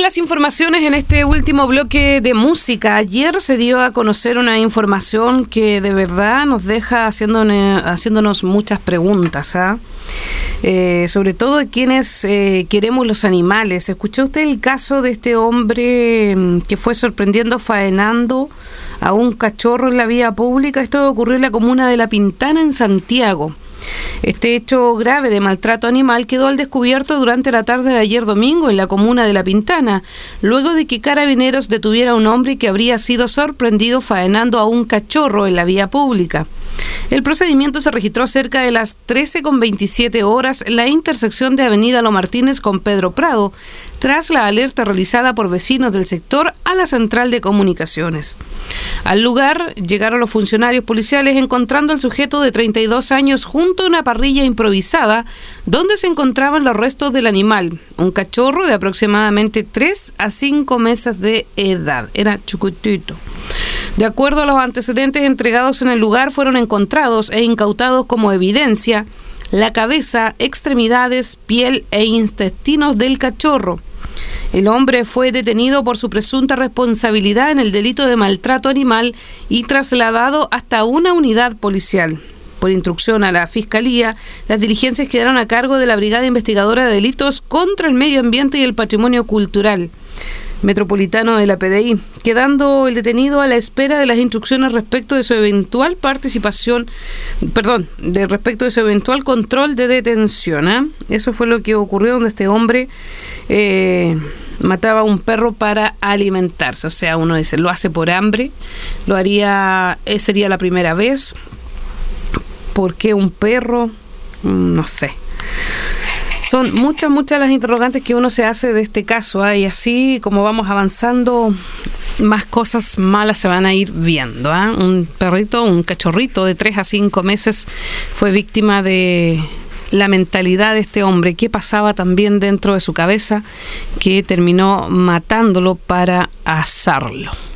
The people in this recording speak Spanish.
las informaciones en este último bloque de música. Ayer se dio a conocer una información que de verdad nos deja haciéndonos muchas preguntas, sobre todo de quienes queremos los animales. ¿Escuchó usted el caso de este hombre que fue sorprendiendo faenando a un cachorro en la vía pública? Esto ocurrió en la comuna de La Pintana, en Santiago. Este hecho grave de maltrato animal quedó al descubierto durante la tarde de ayer domingo en la comuna de La Pintana, luego de que Carabineros detuviera a un hombre que habría sido sorprendido faenando a un cachorro en la vía pública. El procedimiento se registró cerca de las 13:27 horas en la intersección de Avenida Lo Martínez con Pedro Prado, tras la alerta realizada por vecinos del sector a la central de comunicaciones. Al lugar llegaron los funcionarios policiales encontrando al sujeto de 32 años junto a una parrilla improvisada donde se encontraban los restos del animal, un cachorro de aproximadamente 3 a 5 meses de edad. Era chiquitito. De acuerdo a los antecedentes entregados en el lugar, fueron encontrados e incautados como evidencia la cabeza, extremidades, piel e intestinos del cachorro. El hombre fue detenido por su presunta responsabilidad en el delito de maltrato animal y trasladado hasta una unidad policial. Por instrucción a la Fiscalía, las diligencias quedaron a cargo de la Brigada Investigadora de Delitos contra el Medio Ambiente y el Patrimonio Cultural Metropolitano de la PDI, quedando el detenido a la espera de las instrucciones respecto de su eventual respecto de su eventual control de detención. Eso fue lo que ocurrió, donde este hombre mataba a un perro para alimentarse. O sea, uno dice, lo hace por hambre, lo haría, sería la primera vez. ¿Por qué un perro? No sé. Son muchas las interrogantes que uno se hace de este caso, y así como vamos avanzando, más cosas malas se van a ir viendo. Un cachorrito de 3 a 5 meses fue víctima de la mentalidad de este hombre. ¿Qué pasaba también dentro de su cabeza que terminó matándolo para asarlo?